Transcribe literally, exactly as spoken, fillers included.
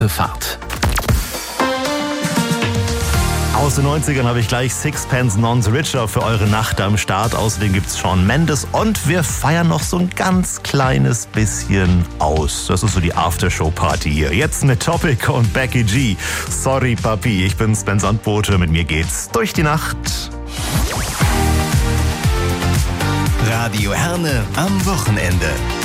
Fahrt. Aus den neunzigern habe ich gleich Sixpence Non's Richer für eure Nacht am Start. Außerdem gibt's Shawn Mendes und wir feiern noch so ein ganz kleines bisschen aus. Das ist so die Aftershow-Party hier. Jetzt mit Topic und Becky G. Sorry, Papi, ich bin Sven Sandbote. Mit mir geht's durch die Nacht. Radio Herne am Wochenende.